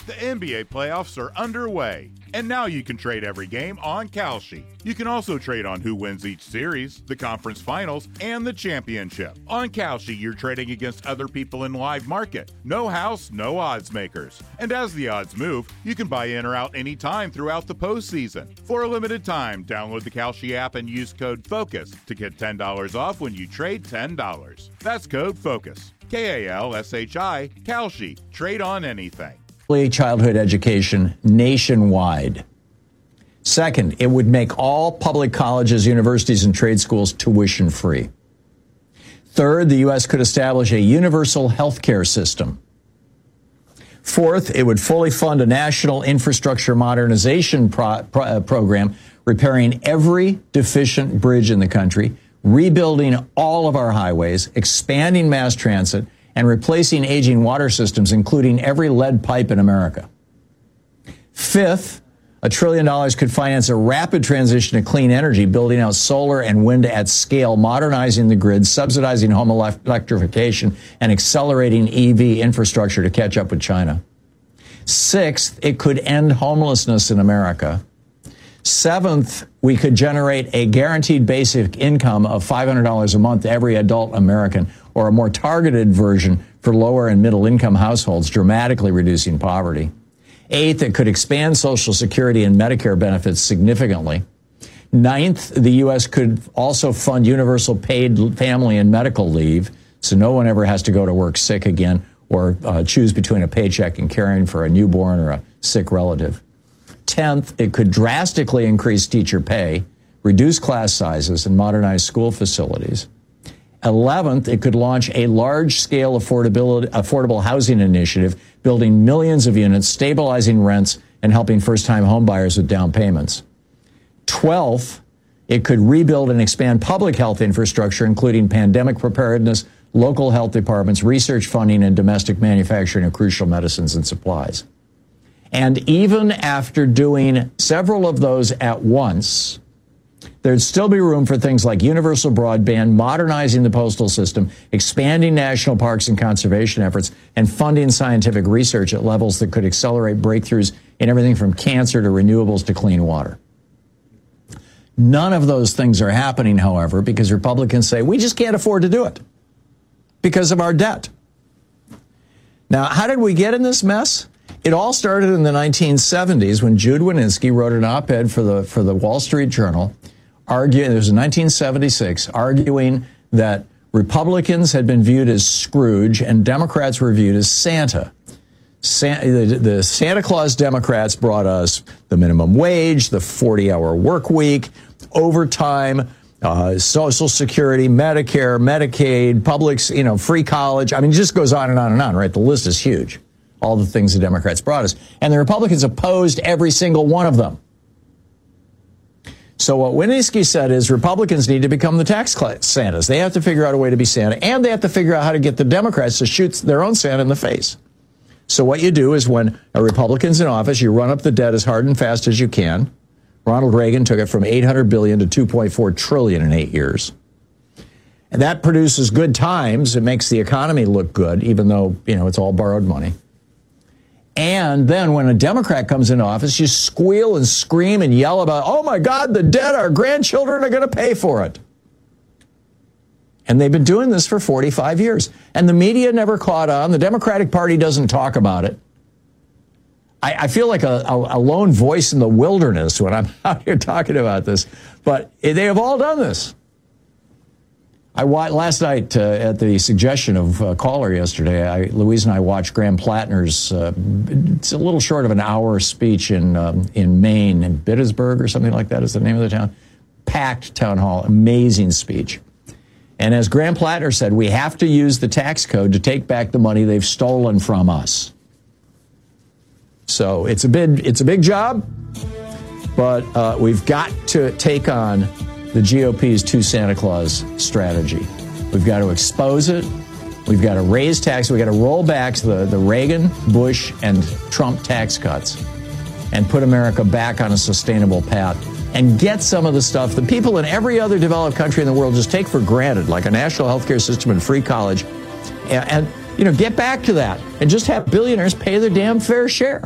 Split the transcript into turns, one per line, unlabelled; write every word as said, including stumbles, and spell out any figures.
The N B A playoffs are underway, and now you can trade every game on Kalshi. You can also trade on who wins each series, the conference finals, and the championship. On Kalshi, you're trading against other people in live market. No house, no odds makers. And as the odds move, you can buy in or out anytime throughout the postseason. For a limited time, download the Kalshi app and use code FOCUS to get ten dollars off when you trade ten dollars. That's code FOCUS. K A L S H I, Kalshi. Trade on anything.
Childhood education nationwide. Second, it would make all public colleges, universities, and trade schools tuition free. Third, the U S could establish a universal health care system. Fourth, it would fully fund a national infrastructure modernization pro- pro- uh, program, repairing every deficient bridge in the country, rebuilding all of our highways, expanding mass transit, and replacing aging water systems, including every lead pipe in America. Fifth, a trillion dollars could finance a rapid transition to clean energy, building out solar and wind at scale, modernizing the grid, subsidizing home electrification, and accelerating E V infrastructure to catch up with China. Sixth, it could end homelessness in America. Seventh, we could generate a guaranteed basic income of five hundred dollars a month to every adult American, or a more targeted version for lower and middle income households, dramatically reducing poverty. Eighth, it could expand Social Security and Medicare benefits significantly. Ninth, the U S could also fund universal paid family and medical leave, so no one ever has to go to work sick again or uh, choose between a paycheck and caring for a newborn or a sick relative. Tenth, it could drastically increase teacher pay, reduce class sizes, and modernize school facilities. Eleventh, it could launch a large-scale affordability, affordable housing initiative, building millions of units, stabilizing rents, and helping first-time homebuyers with down payments. Twelfth, it could rebuild and expand public health infrastructure, including pandemic preparedness, local health departments, research funding, and domestic manufacturing of crucial medicines and supplies. And even after doing several of those at once, there'd still be room for things like universal broadband, modernizing the postal system, expanding national parks and conservation efforts, and funding scientific research at levels that could accelerate breakthroughs in everything from cancer to renewables to clean water. None of those things are happening, however, because Republicans say, we just can't afford to do it because of our debt. Now, how did we get in this mess? It all started in the nineteen seventies when Jude Wanniski wrote an op-ed for the for the Wall Street Journal, arguing, it was in nineteen seventy-six, arguing that Republicans had been viewed as Scrooge and Democrats were viewed as Santa. San, the, the Santa Claus Democrats brought us the minimum wage, the forty-hour work week, overtime, uh, Social Security, Medicare, Medicaid, public, you know, free college. I mean, it just goes on and on and on, right? The list is huge. All the things the Democrats brought us. And the Republicans opposed every single one of them. So what Wanniski said is Republicans need to become the tax Santas. They have to figure out a way to be Santa, and they have to figure out how to get the Democrats to shoot their own Santa in the face. So what you do is when a Republican's in office, you run up the debt as hard and fast as you can. Ronald Reagan took it from eight hundred billion dollars to two point four trillion dollars in eight years. And that produces good times. It makes the economy look good, even though, you know, it's all borrowed money. And then when a Democrat comes into office, you squeal and scream and yell about, oh, my God, the debt, our grandchildren are going to pay for it. And they've been doing this for forty-five years. And the media never caught on. The Democratic Party doesn't talk about it. I, I feel like a, a, a lone voice in the wilderness when I'm out here talking about this. But they have all done this. I watched last night uh, at the suggestion of a caller yesterday. I, Louise and I watched Graham Plattner's. Uh, it's a little short of an hour speech in um, in Maine, in Bittsburg or something like that is the name of the town. Packed town hall, amazing speech. And as Graham Plattner said, we have to use the tax code to take back the money they've stolen from us. So it's a big it's a big job, but uh, we've got to take on the G O P's two Santa Claus strategy. We've got to expose it. We've got to raise taxes. We've got to roll back the, the Reagan, Bush, and Trump tax cuts and put America back on a sustainable path and get some of the stuff that people in every other developed country in the world just take for granted, like a national health care system and free college. And, and, you know, get back to that and just have billionaires pay their damn fair share.